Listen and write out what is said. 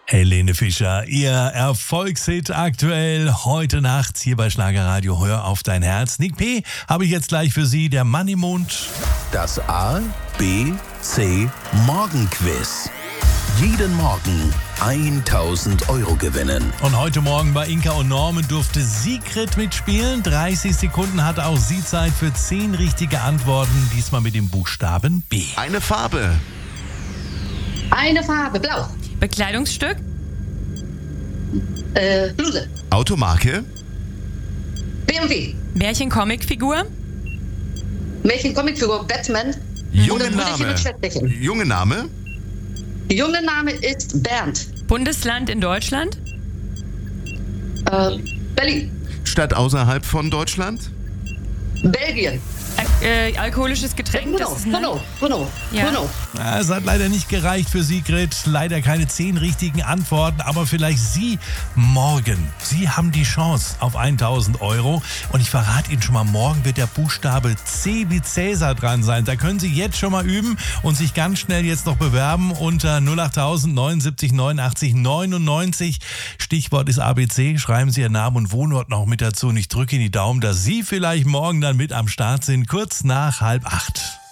Helene Fischer, ihr Erfolgshit aktuell heute Nacht hier bei Schlagerradio. Hör auf dein Herz. Nick P. habe ich jetzt gleich für Sie, der Mann im Mond. Das A, B, C Morgenquiz. Jeden Morgen 1000 € gewinnen. Und heute Morgen bei Inka und Norman durfte Sigrid mitspielen. 30 Sekunden hatte auch sie Zeit für 10 richtige Antworten. Diesmal mit dem Buchstaben B. Eine Farbe. Eine Farbe, blau. Bekleidungsstück? Bluse. Automarke. BMW. Märchen-Comicfigur? Märchen-Comicfigur, Batman. Junge Oder Brüderchen Name. und Schwätzchen. Junge Name. Junge Name ist Bernd. Bundesland in Deutschland? Berlin. Stadt außerhalb von Deutschland. Belgien. Alkoholisches Getränk? Brno. Das ist Brno. Ja. Brno. Ja, es hat leider nicht gereicht für Sigrid. Leider keine 10 richtigen Antworten, aber vielleicht Sie morgen. Sie haben die Chance auf 1000 €. Und ich verrate Ihnen schon mal, morgen wird der Buchstabe C wie Cäsar dran sein. Da können Sie jetzt schon mal üben und sich ganz schnell jetzt noch bewerben unter 08000 79 89 99. Stichwort ist ABC. Schreiben Sie Ihren Namen und Wohnort noch mit dazu. Und ich drücke Ihnen die Daumen, dass Sie vielleicht morgen dann mit am Start sind, kurz nach 7:30.